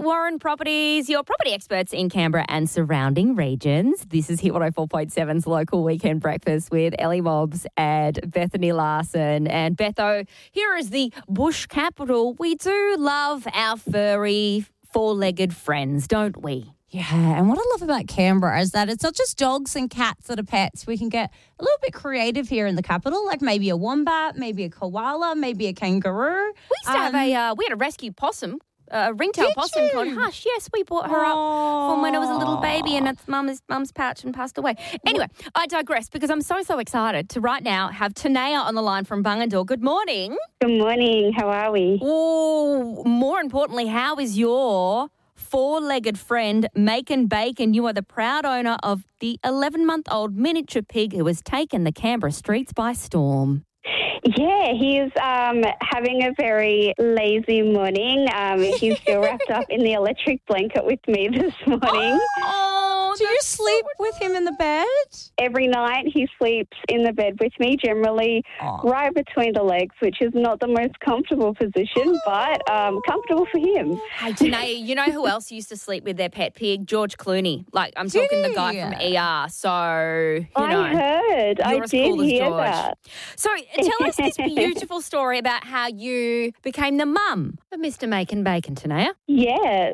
Warren Properties, your property experts in Canberra and surrounding regions. This is Hit 104.7's local weekend breakfast with Ellie Mobbs and Bethany Larson. And Betho, here is the bush capital. We do love our furry, four-legged friends, don't we? Yeah, and what I love about Canberra is that it's not just dogs and cats that are pets. We can get a little bit creative here in the capital, like maybe a wombat, maybe a koala, maybe a kangaroo. We used to have we had a rescue possum, a ringtail possum called Hush. Yes, we brought her up from when I was a little baby and it's mum's pouch and passed away. Anyway, I digress because I'm so excited to right now have Tanea on the line from Bungendore. Good morning. Good morning. How are we? Oh, more importantly, how is your four-legged friend, Macon Bacon? You are the proud owner of the 11-month-old miniature pig who has taken the Canberra streets by storm. Yeah, he's having a very lazy morning. He's still wrapped up in the electric blanket with me this morning. Oh, do you sleep with him in the bed? Every night he sleeps in the bed with me, generally right between the legs, which is not the most comfortable position, but comfortable for him. Hey, Tanea, you know who else used to sleep with their pet pig? George Clooney. Like, I'm talking the guy from ER. So, you know. I heard. I did hear that. So, tell us this beautiful story about how you became the mum of Mr. Macon Bacon, Tanea. Yeah,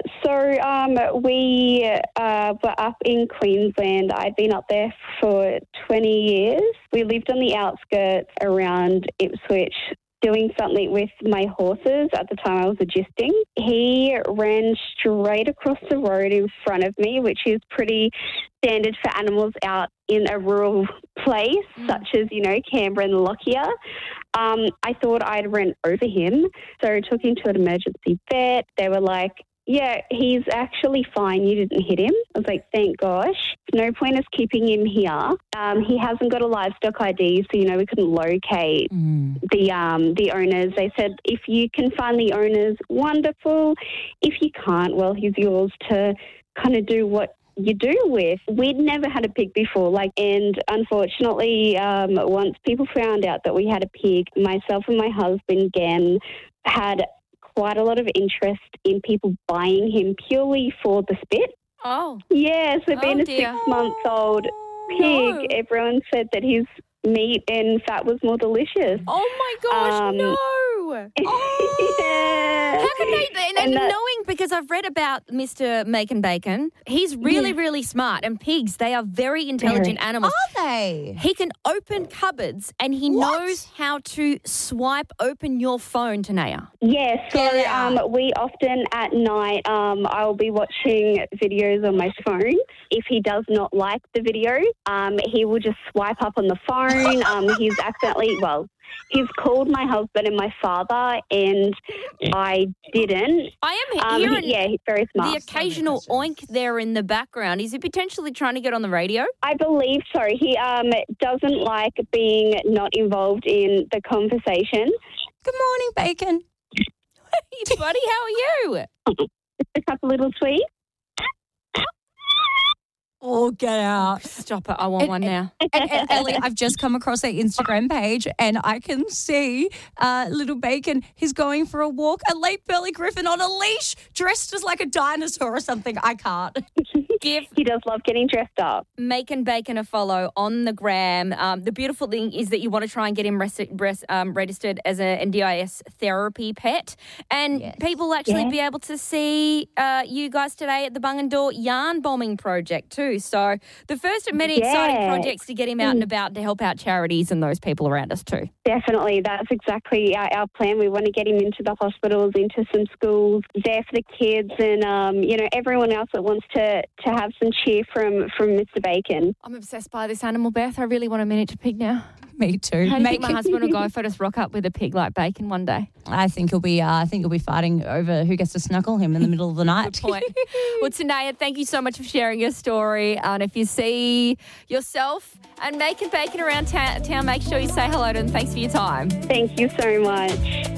so we were up in Queensland. I'd been up there for 20 years. We lived on the outskirts around Ipswich, doing something with my horses. At the time I was adjusting. He ran straight across the road in front of me, which is pretty standard for animals out in a rural place, such as, Canberra and Lockyer. I thought I'd run over him, so I took him to an emergency vet. They were like, yeah, he's actually fine. You didn't hit him. I was like, thank gosh. No point us keeping him here. He hasn't got a livestock ID, so, we couldn't locate the owners. They said, if you can find the owners, wonderful. If you can't, well, he's yours to kind of do what you do with. We'd never had a pig before, and unfortunately, once people found out that we had a pig, myself and my husband, Gan, had quite a lot of interest in people buying him purely for the spit. Oh. Yes, being a 6-month-old pig, everyone said that his meat and fat was more delicious. Oh, my gosh, no. Yeah. How can they, and knowing, because I've read about Mr. Macon Bacon, he's really, really smart, and pigs, they are very intelligent animals. Are they? He can open cupboards and he knows how to swipe open your phone, Tanea. Yes, so we often at night, I'll be watching videos on my phone. If he does not like the video, he will just swipe up on the phone. He's he's called my husband and my father, and I didn't. I am hearing he's very smart. The occasional oink there in the background. Is he potentially trying to get on the radio? I believe so. He doesn't like being not involved in the conversation. Good morning, Bacon. Hey, buddy, how are you? Just a couple little sweets. Oh, get out. Stop it. I want one now. And Ellie, I've just come across their Instagram page and I can see little Bacon. He's going for a walk, a late Burley Griffin on a leash, dressed as like a dinosaur or something. I can't. He does love getting dressed up. Macon Bacon a follow on the gram. The beautiful thing is that you want to try and get him registered as a NDIS therapy pet. And people will actually be able to see you guys today at the Bungendore Yarn Bombing Project too. So the first of many exciting projects to get him out and about to help out charities and those people around us too. Definitely. That's exactly our plan. We want to get him into the hospitals, into some schools, there for the kids and, everyone else that wants to have some cheer from Mr. Bacon. I'm obsessed by this animal, Beth. I really want a miniature pig now. Me too. How do you think my husband will go if I just rock up with a pig like Bacon one day? I think he'll be fighting over who gets to snuggle him in the middle of the night. Good point. Well, Tanea, thank you so much for sharing your story. And if you see yourself and Macon Bacon around town, make sure you say hello to them. Thanks for your time. Thank you so much.